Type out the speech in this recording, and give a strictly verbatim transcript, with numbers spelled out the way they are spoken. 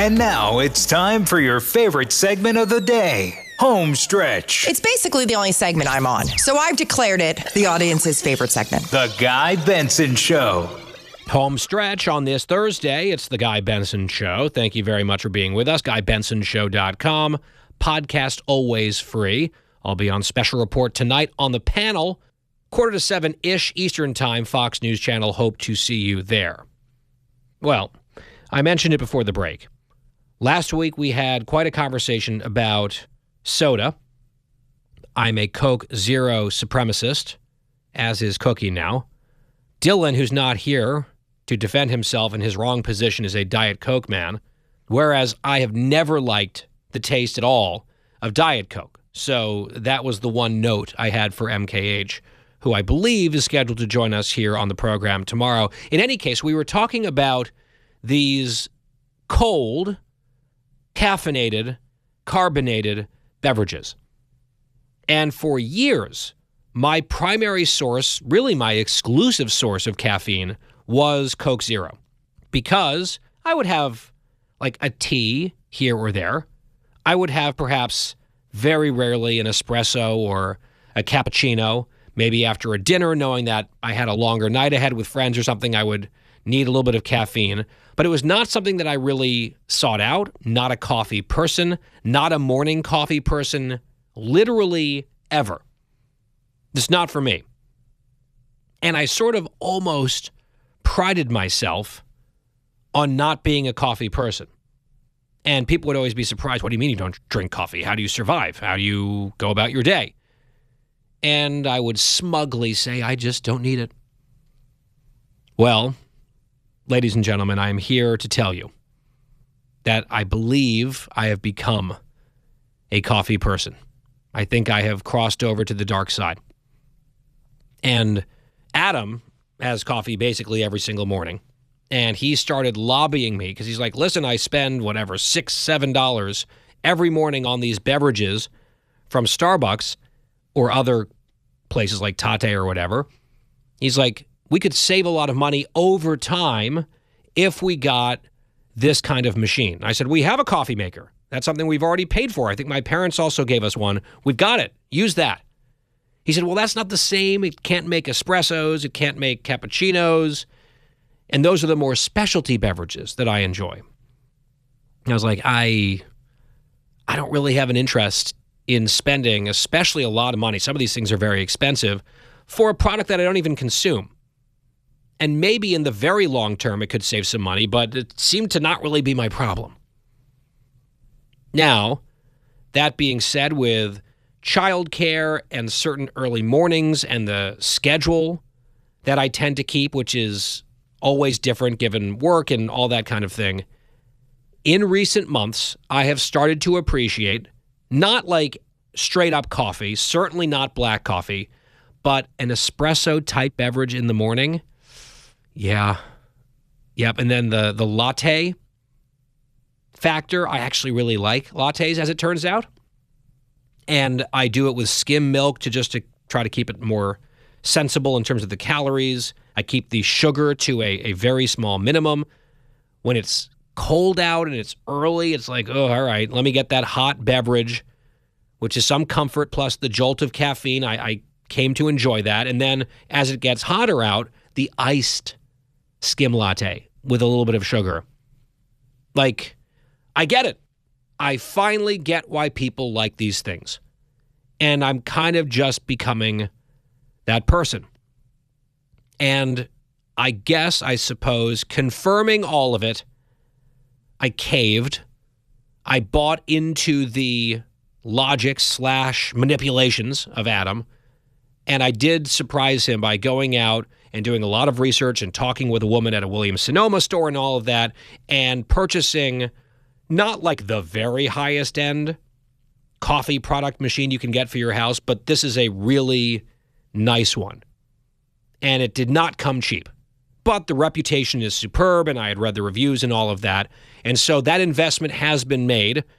And now it's time for your favorite segment of the day, Home Stretch. It's basically the only segment I'm on, so I've declared it the audience's favorite segment. The Guy Benson Show. Home Stretch on this Thursday. It's the Guy Benson Show. Thank you very much for being with us. guy benson show dot com. Podcast always free. I'll be on special report tonight on the panel. Quarter to seven-ish Eastern Time, Fox News Channel. Hope to see you there. Well, I mentioned it before the break. Last week, we had quite a conversation about soda. I'm a Coke Zero supremacist, as is Cookie now. Dylan, who's not here to defend himself in his wrong position, is a Diet Coke man, whereas I have never liked the taste at all of Diet Coke. So that was the one note I had for M K H, who I believe is scheduled to join us here on the program tomorrow. In any case, we were talking about these cold, caffeinated, carbonated beverages. And for years, my primary source, really my exclusive source of caffeine, was Coke Zero. Because I would have like a tea here or there. I would have perhaps very rarely an espresso or a cappuccino, maybe after a dinner, knowing that I had a longer night ahead with friends or something, I would need a little bit of caffeine. But it was not something that I really sought out, not a coffee person, not a morning coffee person, literally ever. It's not for me. And I sort of almost prided myself on not being a coffee person. And people would always be surprised. What do you mean you don't drink coffee? How do you survive? How do you go about your day? And I would smugly say, I just don't need it. Well, ladies and gentlemen, I am here to tell you that I believe I have become a coffee person. I think I have crossed over to the dark side. And Adam has coffee basically every single morning. And he started lobbying me because he's like, listen, I spend whatever, six, seven dollars every morning on these beverages from Starbucks or other places like Tate or whatever. He's like, we could save a lot of money over time if we got this kind of machine. I said, we have a coffee maker. That's something we've already paid for. I think my parents also gave us one. We've got it. Use that. He said, well, that's not the same. It can't make espressos. It can't make cappuccinos. And those are the more specialty beverages that I enjoy. And I was like, I, I don't really have an interest in spending, especially a lot of money. Some of these things are very expensive for a product that I don't even consume. And maybe in the very long term, it could save some money, but it seemed to not really be my problem. Now, that being said, with childcare and certain early mornings and the schedule that I tend to keep, which is always different given work and all that kind of thing, in recent months, I have started to appreciate not like straight up coffee, certainly not black coffee, but an espresso type beverage in the morning. Yeah. Yep. And then the, the latte factor, I actually really like lattes, as it turns out. And I do it with skim milk to just to try to keep it more sensible in terms of the calories. I keep the sugar to a, a very small minimum. When it's cold out and it's early, it's like, oh, all right, let me get that hot beverage, which is some comfort plus the jolt of caffeine. I, I came to enjoy that. And then as it gets hotter out, the iced skim latte with a little bit of sugar. Like, I get it. I finally get why people like these things. And I'm kind of just becoming that person. And I guess, I suppose, confirming all of it, I caved. I bought into the logic slash manipulations of Adam. And I did surprise him by going out and doing a lot of research and talking with a woman at a Williams-Sonoma store and all of that, and purchasing not like the very highest end coffee product machine you can get for your house, but this is a really nice one. And it did not come cheap. But the reputation is superb, and I had read the reviews and all of that. And so that investment has been made.